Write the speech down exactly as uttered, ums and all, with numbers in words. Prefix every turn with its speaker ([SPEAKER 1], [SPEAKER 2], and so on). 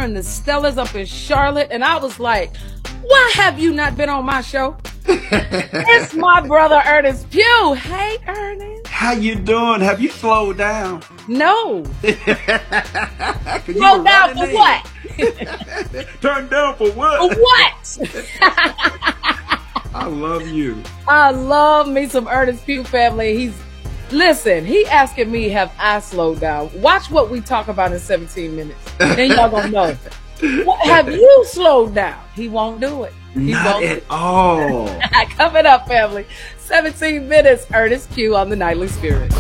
[SPEAKER 1] and the Stellas up in Charlotte, and I was like, why have you not been on my show? It's my brother Ernest Pugh. Hey, Ernest.
[SPEAKER 2] How you doing? Have you slowed down?
[SPEAKER 1] No. Slow down for what?
[SPEAKER 2] Turn down for what?
[SPEAKER 1] For what?
[SPEAKER 2] I love you.
[SPEAKER 1] I love me some Ernest Pugh, family. He's listen. He asking me, have I slowed down? Watch what we talk about in seventeen minutes, then y'all gonna know. What, have you slowed down? He won't do it. He
[SPEAKER 2] Not
[SPEAKER 1] won't.
[SPEAKER 2] at all.
[SPEAKER 1] Coming up, family. seventeen minutes. Ernest Pugh on the Nightly Spirit.